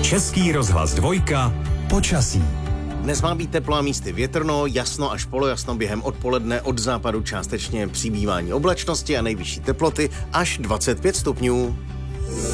Český rozhlas Dvojka. Počasí. Dnes má být teplo a místy větrno, jasno až polojasno během odpoledne, od západu částečně přibývání oblačnosti a nejvyšší teploty až 25 stupňů.